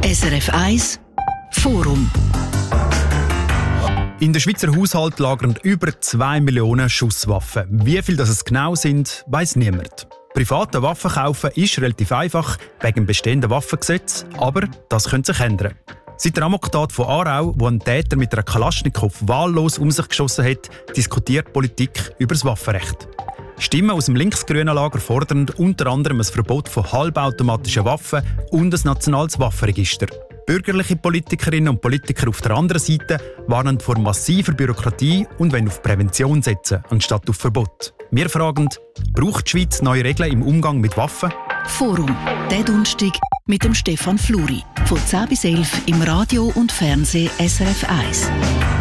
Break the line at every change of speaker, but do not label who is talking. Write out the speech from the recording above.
SRF 1 Forum.
In den Schweizer Haushalten lagern über 2 Millionen Schusswaffen. Wie viel das es genau sind, weiss niemand. Private Waffen kaufen ist relativ einfach wegen dem bestehenden Waffengesetz, aber das könnte sich ändern. Seit der Amoktat von Aarau, wo ein Täter mit einer Kalaschnikow wahllos um sich geschossen hat, diskutiert Politik über das Waffenrecht. Stimmen aus dem linksgrünen Lager fordern unter anderem ein Verbot von halbautomatischen Waffen und ein nationales Waffenregister. Bürgerliche Politikerinnen und Politiker auf der anderen Seite warnen vor massiver Bürokratie und wollen auf Prävention setzen, anstatt auf Verbot. Wir fragen, braucht die Schweiz neue Regeln im Umgang mit Waffen?
Forum, der Donnerstag mit dem Stefan Fluri. Von 10 bis 11 im Radio und Fernsehen SRF 1.